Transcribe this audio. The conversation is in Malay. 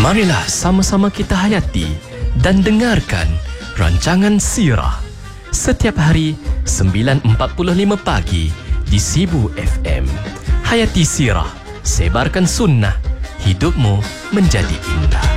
Marilah sama-sama kita hayati dan dengarkan rancangan Sirah setiap hari 9.45 pagi di Sibu FM. Hayati Sirah, sebarkan sunnah, hidupmu menjadi indah.